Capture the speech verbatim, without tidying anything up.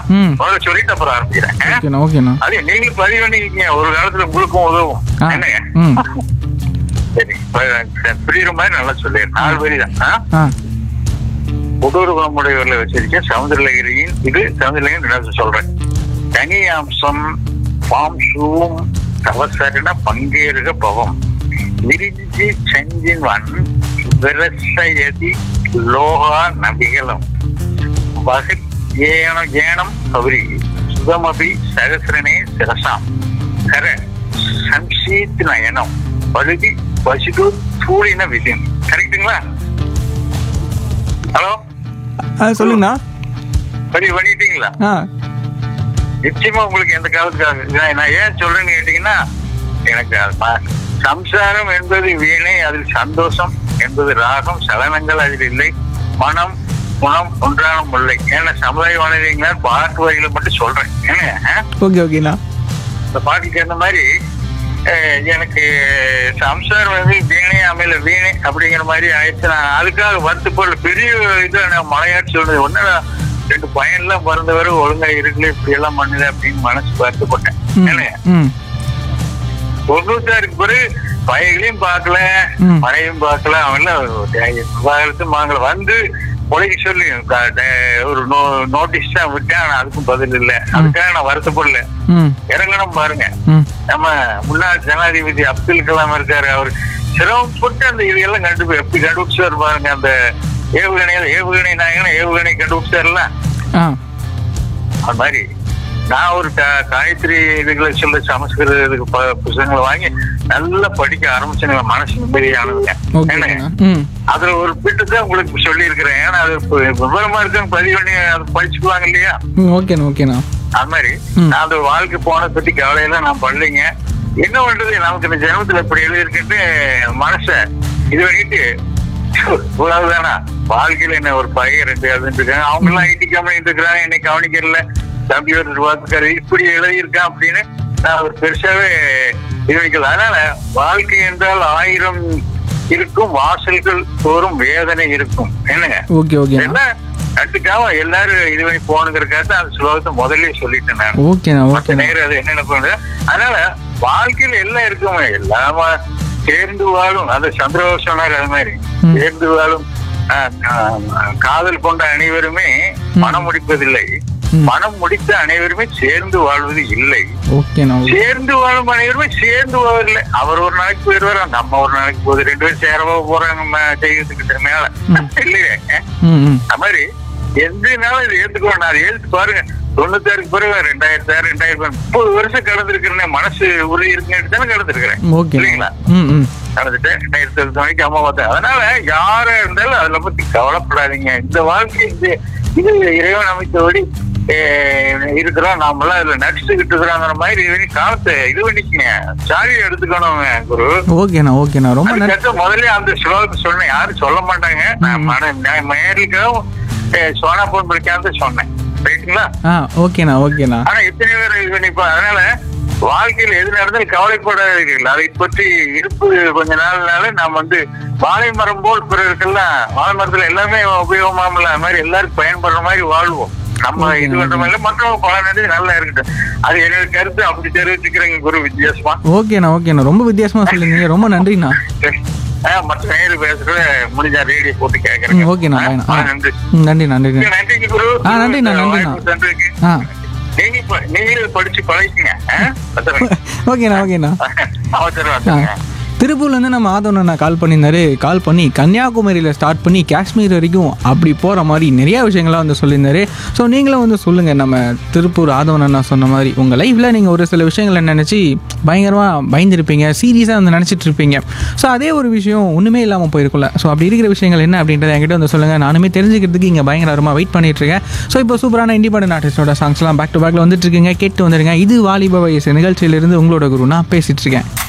ம் முதல்ல சொல்லிட்டு அப்புறம் ஆரம்பிக்கிறேன். ஓகேண்ணா ஓகேண்ணா அது நீங்களும் பதிவு பண்ணிக்கிங்க, ஒரு காலத்துல உங்களுக்கும் உதவும். ஆ என்னங்க? ம் சரி, புரியுற மாதிரி நல்லா சொல்லிடுறேன். நாலு பேரி தான். ஆ கொடூர குணமுடையவர்களை வச்சிருக்கேன். சமுதிரலகிரியின் இது சமுதிரலகிரி சொல்றேன். தனி அம்சம் பாம் சூம் தவசரண பங்கேறுக பவம் விரிஞ்சி செஞ்சின் வன் விரசயதி லோகா நபிகளும் வகத் ஏன ஏனம் கௌரி சுகமபி சகசிரனே சிரசாம் கர சம்சீத் நயனம் பழுதி பசுடு சூழின விதின். கரெக்டுங்களா? ஹலோ ஆ சொல்லுங்கண்ணா. பதிவு பண்ணிட்டீங்களா? ஆ நிச்சயமா உங்களுக்கு எந்த காலத்துக்காக நான் ஏன் சொல்றேன்னு கேட்டீங்கன்னா, எனக்கு சம்சாரம் என்பது வீணை, அதில் சந்தோஷம் என்பது ராகம், சலனங்கள் அதில் இல்லை, மனம் குணம் ஒன்றான முல்லை. ஏன்னா சமுதாய வானிலைங்களா பாட்டு வரிகளை மட்டும் சொல்றேன். ஏன்னா ஓகே ஓகேண்ணா. இந்த பாட்டுக்கு அந்த மாதிரி எனக்கு சம்சாரம் வந்து வீணை அமையல வீணை அப்படிங்கிற மாதிரி ஆயிடுச்சு. நான் அதுக்காக வருத்தப்படல. பெரிய இது நான் மலையாட்டு சொல்றது ஒன்னு, ரெண்டு பையன்லாம் பிறந்தவரை ஒழுங்கா இருக்குல்ல இப்படி எல்லாம் பண்ணுது அப்படின்னு மனசு வருத்தப்பட்டேன். தொண்ணூத்தாறுக்கு பிறகு பையங்களையும் பார்க்கல, மனையும் பார்க்கல, அவன் மாங்களை வந்து உலகி சொல்லி ஒரு நோட்டீஸ் தான் விட்டேன். ஆனா அதுக்கும் பதில் இல்லை. அதுக்காக நான் வருத்தப்படல. இறங்கணும் பாருங்க. நம்ம முன்னாள் ஜனாதிபதி அப்துல் கலாம் இருக்காரு, அவர் சிரமப்பட்டு அந்த இதையெல்லாம் கண்டு எப்படி கண்டுபிடிச்சாரு பாருங்க. அந்த ஏவுகணையில ஏவுகணை நாயகனா ஏவுகணை கண்டுபிடிச்சாருல, அது மாதிரி நான் ஒரு காயத்ரி இதுகளை சொல்ல சமஸ்கிருத இதுக்கு புத்தகங்களை வாங்கி நல்லா படிக்க ஆரம்பிச்சுங்க. மனசு நிம்மதியானதுங்க. அதுல ஒரு பிட்டு தான் உங்களுக்கு சொல்லி இருக்கிறேன். ஏன்னா அது விவரமா இருக்காங்க, பதிவு பண்ணி அதை படிச்சுக்குவாங்க இல்லையா? அது மாதிரி நான் அந்த வாழ்க்கை போன பத்தி கவலையெல்லாம் நான் பண்ணலைங்க. என்ன பண்றது, நமக்கு இந்த ஜென்மத்துல இப்படி எழுதிருக்கிட்டு மனச இது பண்ணிட்டு இவ்வளவுதானா வாழ்க்கையில என்ன ஒரு பையன் ரெண்டு எழுதிட்டு இருக்காங்க. அவங்க எல்லாம் ஐடி கம்பெனி இருக்கிறாங்க, என்னை கவனிக்கிறல, கம்ப்யூட்டர் பார்த்துக்காரு இப்படி எழுதியிருக்கான் அப்படின்னு நான் ஒரு பெருசாவே இது வைக்கல. அதனால வாழ்க்கை என்றால் ஆயிரம் இருக்கும், வாசல்கள் தோறும் வேதனை இருக்கும். என்னங்க எல்லாம் கட்டுக்காம எல்லாரும் இது பண்ணி போனுங்கிறக்காக அந்த ஸ்லோகத்தை முதல்ல சொல்லிட்டேன் நான். மற்ற நேரம் அது என்னென்ன பண்ணுறது. அதனால வாழ்க்கையில எல்லாம் இருக்குமே, எல்லாம சேர்ந்து வாழும். அந்த சந்திரபாபு சொன்னாரு, அது மாதிரி சேர்ந்து வாழும் காதல் கொண்ட அனைவருமே மனம் முடிப்பதில்லை, மனம் முடித்த அனைவருமே சேர்ந்து வாழ்வது இல்லை. சேர்ந்து வாழும் அனைவருமே சேர்ந்து வாழ்வதில்லை. அவர் ஒரு நாளைக்கு போயிடுவாரு, நம்ம ஒரு நாளைக்கு போகுது, ரெண்டு பேரும் சேரவா போறாங்க செய்யறதுக்கு மேல இல்லையே. அது மாதிரி எந்த நாளும் இதை ஏத்துக்கணும். அதை ஏத்து பாருங்க. தொண்ணூத்தாறுக்கு பிறகு ரெண்டாயிரத்தி ஆறு ரெண்டாயிரத்தி முப்பது வருஷம் கடந்திருக்கிறேன். மனசு உறுதி இருக்குன்னு தானே கடந்திருக்கிறேன் இல்லைங்களா? கடந்துட்டு ரெண்டாயிரத்தி எழுபத்தி மணிக்கு அம்மா பார்த்தேன். அதனால யாரா இருந்தாலும் அதுல பத்தி கவலைப்படாதீங்க. இந்த வாழ்க்கை இது இது இறைவன் அமைத்தபடி இருக்கிறோம். நாமெல்லாம் இதுல நடிச்சுக்கிட்டு இருக்கிறாங்கிற மாதிரி காலத்தை இது பண்ணிக்கங்க, சாரியை எடுத்துக்கணும் குரு. ஓகேண்ணா ஓகேண்ணா ரொம்ப முதல்ல அந்த ஸ்லோகத்தை சொன்னேன். யாரும் சொல்ல மாட்டாங்க. நான் மேரிக்காவும் சோனா போன் படிக்காம சொன்னேன். ரைட்டுங்களா? ஓகேண்ணா ஓகேண்ணா. ஆனா எத்தனை பேர் இது பண்ணிப்பா. அதனால வாழ்க்கையில எது நடந்தாலும் கவலைப்படாதீர்கள். அதை பற்றி இருப்பு கொஞ்ச நாள்னால நாம் வந்து வாழை மரம் போல் பிறருக்கெல்லாம் வாழை மரத்துல எல்லாமே உபயோகமாமல அது மாதிரி எல்லாருக்கும் பயன்படுற மாதிரி வாழ்வோம். நம்ம இது பண்ற மாதிரி மற்றவங்க பல நன்றி நல்லா இருக்கட்டும். அது என்னோட கருத்து அப்படி தெரிவிச்சுக்கிறேங்க குரு. வித்தியாசமா ஓகேண்ணா ஓகேண்ணா ரொம்ப வித்தியாசமா சொல்லுங்க. ரொம்ப நன்றிண்ணா. மற்ற நேரில் பேசுறது முடிஞ்சா ரேடியோ போட்டு கேட்கறேன். ஓகேண்ணா நன்றி நன்றி நன்றி நன்றிங்க குரு. நன்றிண்ணா நன்றிண்ணா. நீங்க நீங்களும் படிச்சு பழகிக்கங்க. ஓகேண்ணா ஓகேண்ணா. அவசரம் திருப்பூர்லேருந்து நம்ம ஆதவன் கால் பண்ணியிருந்தாரு. கால் பண்ணி கன்னியாகுமரியில் ஸ்டார்ட் பண்ணி காஷ்மீர் வரைக்கும் அப்படி போகிற மாதிரி நிறையா விஷயங்கள்லாம் வந்து சொல்லியிருந்தாரு. ஸோ நீங்களும் வந்து சொல்லுங்கள், நம்ம திருப்பூர் ஆதவன் அண்ணா சொன்ன மாதிரி உங்கள் லைஃப்பில் நீங்கள் ஒரு சில விஷயங்களை நினச்சி பயங்கரமாக பயந்துருப்பீங்க, சீரியஸாக வந்து நினச்சிட்டு இருப்பீங்க. ஸோ அதே ஒரு விஷயம் ஒன்றுமே இல்லாமல் போயிருக்கும்ல. ஸோ அப்படி இருக்கிற விஷயங்கள் என்ன அப்படின்றத என்கிட்ட வந்து சொல்லுங்கள். நானுமே தெரிஞ்சுக்கிறதுக்கு இங்கே பயங்கரமாக வெயிட் பண்ணிட்டுருக்கேன். ஸோ இப்போ சூப்பரான இண்டிபெண்டன்ட் ஆர்டிஸ்டோட சாங்ஸ்லாம் பேக் டு பேக்கில் வந்துட்டு இருக்கீங்க. கேட்டு வந்துடுங்க. இது வாலிப வயசு நிகழ்ச்சியிலிருந்து உங்களோட குரு நான் பேசிகிட்டு இருக்கேன்.